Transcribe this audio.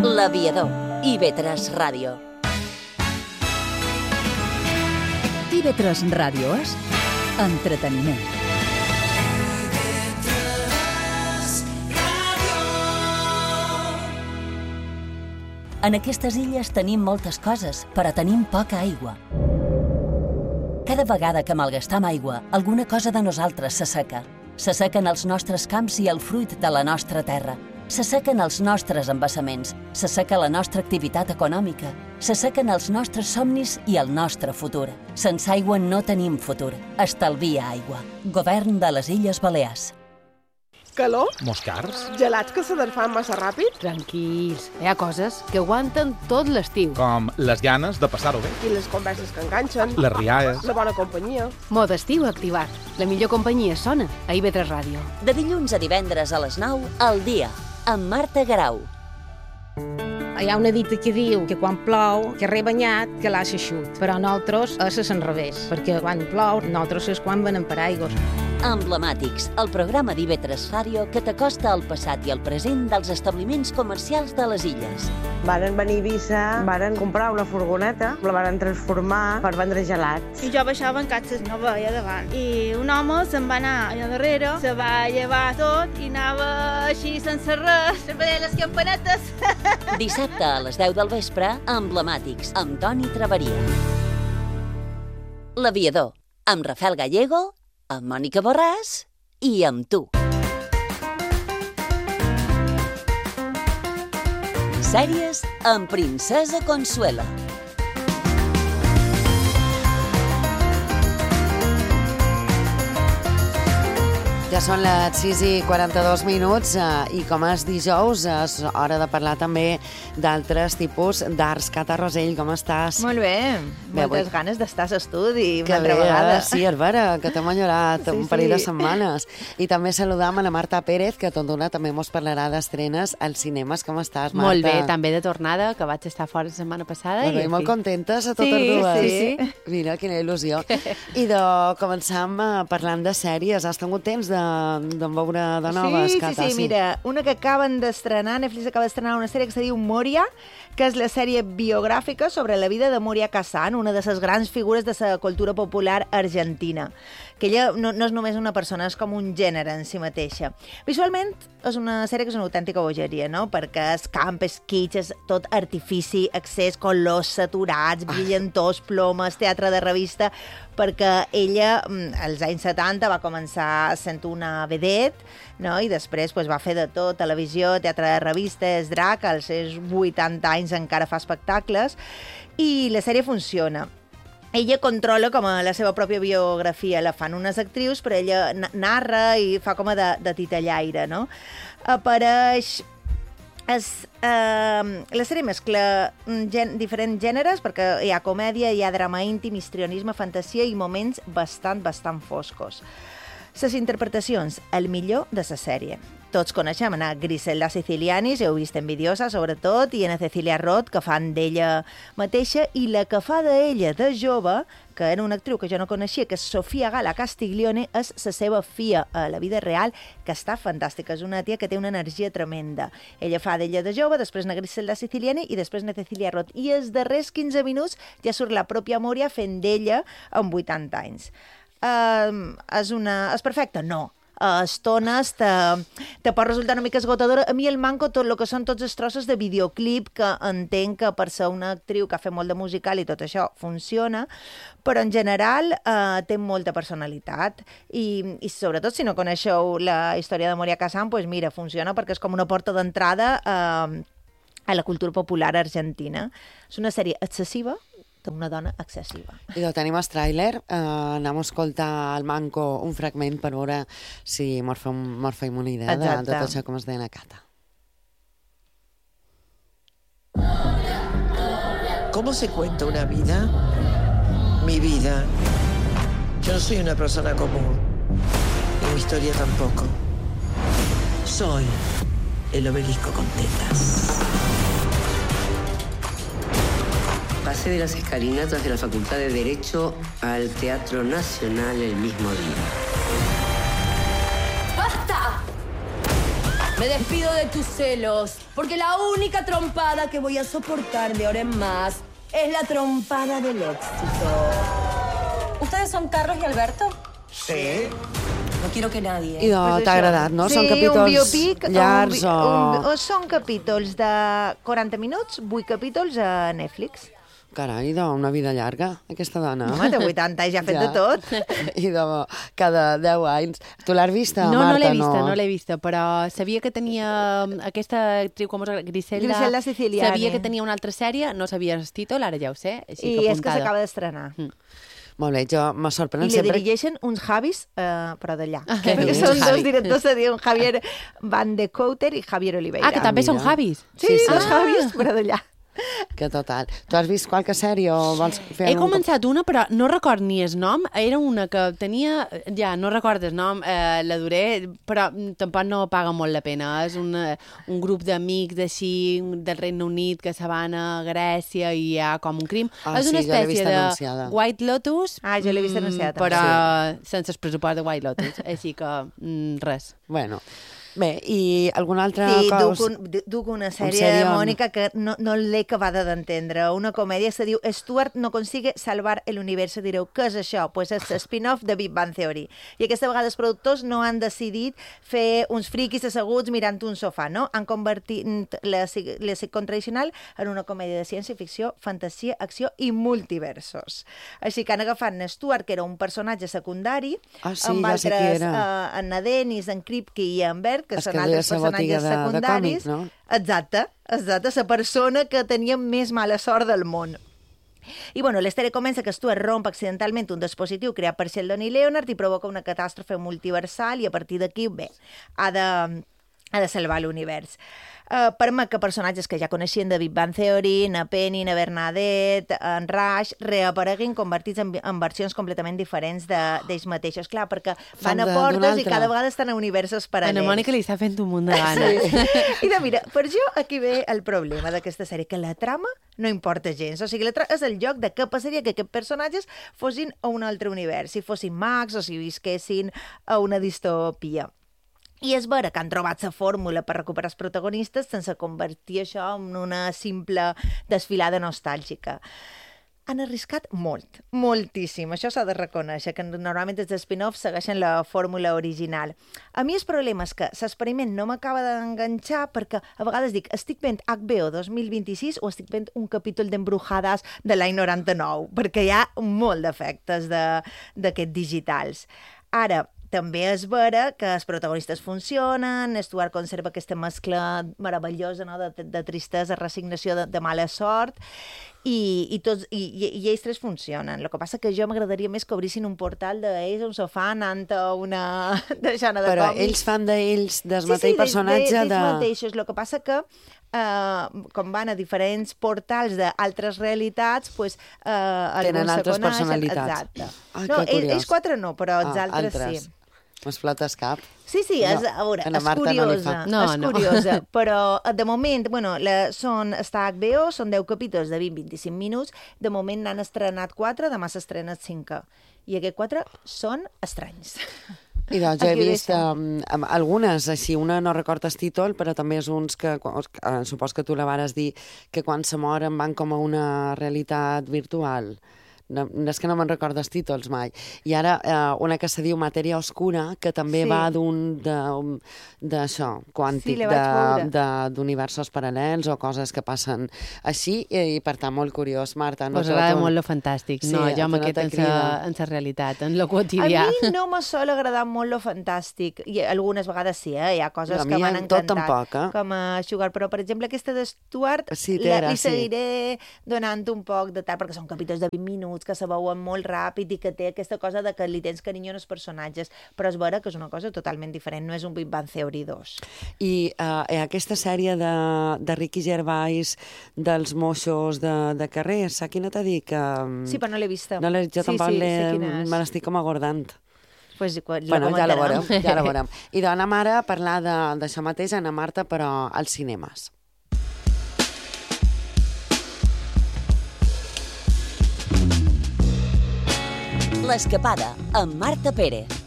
L'Aviador, IB3 Ràdio. IB3 Ràdio és entreteniment. En aquestes illes tenim moltes coses, però tenim poca aigua. Cada vegada que malgastam aigua, alguna cosa de nosaltres s'asseca. S'assequen els nostres camps i el fruit de la nostra terra. S'assequen els nostres embassaments, s'asseca la nostra activitat econòmica, s'assequen els nostres somnis i el nostre futur. Sense aigua no tenim futur. Estalvia aigua. Govern de les Illes Balears. Calor? Moscars? Gelats que se desfan massa ràpid? Tranquils, hi ha coses que aguanten tot l'estiu. Com les ganes de passar-ho bé. I les converses que enganxen? Les riaes. La bona companyia? Mode estiu activat. La millor companyia sona a IB3 Ràdio. De dilluns a divendres a les 9, al dia, amb Marta Garau. Hi ha una dita que diu que quan plou, que rebanyat, que l'ha eixut. Però nosaltres és l'enrevés, perquè quan plou, nosaltres és quan venen paraigües. Emblemàtics, el programa d'IB3 Ràdio que t'acosta al passat i al present dels establiments comercials de les illes. Varen venir a Eivissa, varen comprar una furgoneta, la varen transformar per vendre gelats. I jo baixava en catxes, no veia davant. I un home se'n va anar allà darrere, se va llevar tot i anava així sense res, sempre deia les campanetes. Dissabte a les 10 del vespre, Emblemàtics, amb Toni Traveria. L'Aviador, amb Rafael Gallego, amb Mònica Borràs i amb tu. Sèries amb Princesa Consuela. Ja són les 6:42 i com és dijous és hora de parlar també d'altres tipus d'arts. Cata Rosell, com estàs? Molt bé, moltes ganes d'estar a l'estudi una altra vegada. Sí, és vera, que t'hem enyorat un parell de setmanes. I també saludam a la Marta Pérez, que tot d'una també mos parlarà d'estrenes als cinemes. Com estàs, Marta? Molt bé, també de tornada, que vaig estar fora la setmana passada. Molt bé, molt contentes a totes dues. Sí. Mira, quina il·lusió. I començam parlant de sèries. Has tingut temps de veure de noves, Cata? Sí, mira, una que acaben d'estrenar, Netflix acaba d'estrenar una sèrie que se diu Moria, que és la sèrie biogràfica sobre la vida de Moria Kazan, una de les grans figures de la cultura popular argentina. Que ella no és només una persona, és com un gènere en si mateixa. Visualment és una sèrie que és una autèntica bogeria, no? Perquè és camp, és kitsch, és tot artifici, accés, colors saturats, brillantors, plomes, teatre de revista, perquè ella, als anys 70, va començar sent una vedette, no? I després va fer de tot, televisió, teatre de revista, és drac, als seus 80 anys encara fa espectacles, i la sèrie funciona. Ella controla com a la seva pròpia biografia, la fan unes actrius, però ella narra i fa com a de titellaire, no? Apareix... la sèrie mescla diferents gèneres, perquè hi ha comèdia, hi ha drama íntim, histrionisme, fantasia i moments bastant foscos. Les interpretacions, el millor de la sèrie. Tots coneixem a Griselda Siciliani, si heu vist Envidiosa, sobretot, i a Cecilia Roth, que fan d'ella mateixa, i la que fa d'ella de jove, que era una actriu que jo no coneixia, que és Sofia Gala Castiglione, és la seva filla a la vida real, que està fantàstica. És una tia que té una energia tremenda. Ella fa d'ella de jove, després na Griselda Siciliani i després na Cecilia Roth. I els darrers 15 minuts ja surt la pròpia Moria fent d'ella amb 80 anys. És perfecte? No. A estones te pot resultar una mica esgotadora. A mi el manco tot el que són tots els trossos de videoclip, que entenc que per ser una actriu que ha fet molt de musical i tot això funciona, però en general té molta personalitat i sobretot si no coneixeu la història de Moria Kazan, doncs mira, funciona perquè és com una porta d'entrada a la cultura popular argentina. És una sèrie excessiva, una dona excessiva. I tenim el tràiler, anem a escoltar al Manco un fragment per veure si mos fem una idea de tot això com es deia a Cata. ¿Cómo se cuenta una vida? Mi vida. Yo no soy una persona común. Y mi historia tampoco. Soy el obelisco con tetas. Pasé de las escalinatas de la Facultad de Derecho al Teatro Nacional el mismo día. ¡Basta! Me despido de tus celos, porque la única trompada que voy a soportar de ahora en más es la trompada del éxito. ¿Ustedes son Carlos y Alberto? Sí. No quiero que nadie... I t'ha agradat, no? Sí, Són capítols un biopic, llargs són capítols de 40 minuts, 8 capítols a Netflix. Carai, una vida llarga, aquesta dona. Home, té 80 anys, ja ha fet de tot. I cada 10 anys. Tu l'has vista, no, Marta? No l'he vista, però sabia que tenia aquesta actriu, com es Griselda Siciliani. Sabia que tenia una altra sèrie, no sabia el títol, ara ja ho sé. I és que s'acaba d'estrenar. Molt bé, me sorprèn sempre... I li sempre... dirigeixen uns Javis, però d'allà. Perquè són dos directors, se diuen Javier Van de Couter i Javier Oliveira. Ah, que també són Javis? Sí, dos Javis, però d'allà. Que total. Tu has vist qualque sèrie o vols fer He començat una, però no record ni el nom. Era una que tenia... Ja, no recordo el nom, l'adoré, però tampoc no paga molt la pena. És un grup d'amics així del Regne Unit que se van a Grècia i hi ha com un crim. És una espècie de White Lotus, jo l'he vist anunciada. Però sense el pressupost de White Lotus. Així que res. Bueno... Bé, i alguna altra cosa? Sí, duc una sèrie, Mònica, que no l'he acabada d'entendre. Una comèdia se diu Stuart no consigue salvar el universo. Direu, què és això? Pues és spin-off de Big Bang Theory. I aquesta vegada els productors no han decidit fer uns friquis asseguts mirant un sofà, no? Han convertit la sitcom tradicional en una comèdia de ciència-ficció, fantasia, acció i multiversos. Així que han agafat en Stuart, que era un personatge secundari, amb altres, en Dennis, en Kripke i en Bert, que són altres personatges secundaris. No? Exacte, la persona que tenia més mala sort del món. I la història comença que Stuart romp accidentalment un dispositiu creat per Sheldon i Leonard i provoca una catàstrofe multiversal i a partir d'aquí, ha de salvar l'univers. Permet que personatges que ja coneixien de Big Bang Theory, na Penny, na Bernadette, en Rush, reapareguin convertits en versions completament diferents d'ells mateixos. Clar, perquè van a portes i cada vegada estan a universos paral·lels. A Mònica li està fent un munt de gana. Sí. I mira, per jo aquí ve el problema d'aquesta sèrie, que la trama no importa gens. O sigui, és el lloc de què passaria que aquests personatges fossin a un altre univers, si fossin mags o si visquessin a una distopia. I és vera que han trobat la fórmula per recuperar els protagonistes sense convertir això en una simple desfilada nostàlgica. Han arriscat molt, moltíssim. Això s'ha de reconèixer, que normalment els spin-offs segueixen la fórmula original. A mi el problema és que l'experiment no m'acaba d'enganxar perquè a vegades dic, estic veient HBO 2026 o estic veient un capítol d'Embrujades de l'any 99, perquè hi ha molt d'efectes d'aquests digitals. Ara, també és vera que els protagonistes funcionen, Stuart conserva aquesta mescla meravellosa, no? de tristesa, resignació, de mala sort, i ells tres funcionen. El que passa que jo m'agradaria més que obrissin un portal d'ells on se fan a una deixana de còmics. Però ells fan d'ells, del mateix personatge? Sí, d'ells mateixos. El que passa que com van a diferents portals d'altres realitats, tenen altres personalitats. Exacte. No, ells quatre no, però els altres sí. M'explotes cap. Sí, és curiosa, però de moment, està a HBO, són 10 capítols de 20-25 minuts, de moment n'han estrenat 4, demà s'estrena 5, i aquests 4 són estranys. I doncs jo he vist algunes, així, una no recordo el títol, però també és uns que, supos que tu la vares dir, que quan se moren van com a una realitat virtual. No, és que no me'n recordo els títols mai. I ara una que se diu Matèria Oscura, que també va d'això, quàntic, d'universos paral·lels o coses que passen així, i per tant molt curiós. Marta, no? Us agrada molt lo fantàstic. No, jo amb aquest en la realitat, en lo quotidià. A mi no me sol agradar molt lo fantàstic, i algunes vegades sí, hi ha coses que m'han encantat, com a Sugar, però per exemple aquesta de Stuart li seguiré donant un poc de tard, perquè són capítols de 20 minuts, que se veuen molt ràpid i que té aquesta cosa de que li tens carinyo als personatges, però és vera que és una cosa totalment diferent, no és un Big Bang Theory 2. I aquesta sèrie de Ricky Gervais dels moixos de carrer, saps quina t'ha dit? Sí, però no l'he vista. Jo tampoc me l'estic com agordant. Ja la veurem. I doncs anem ara a parlar d'això mateix, Ana Marta, però als cinemes. L'Escapada, amb Marta Pérez.